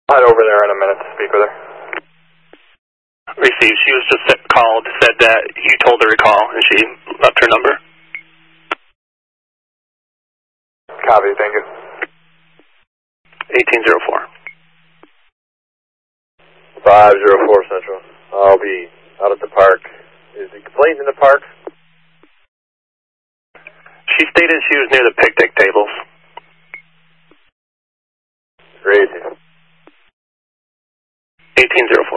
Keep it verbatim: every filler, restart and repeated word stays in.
Head over there in a minute to speak with her. Received. She was just called, said that you told her to call, and she left her number. Copy, thank you. eighteen oh four. five oh four Central. I'll be out at the park. Is the complaint in the park? She stated she was near the picnic tables. Crazy. eighteen oh four.